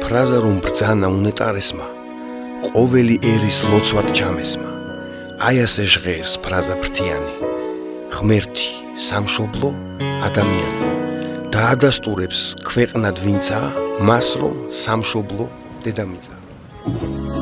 ფრაზა რომ ბრძანა უნეტარესმა ყოველი ერის ლოცვად ჩამესმა აი ასე ჟღერს ფრაზა ფრთიანი ღმერთი სამშობლო ადამიანი დაადასტურებს ქვეყნად ვინცა მას რომ სამშობლო დედამიწა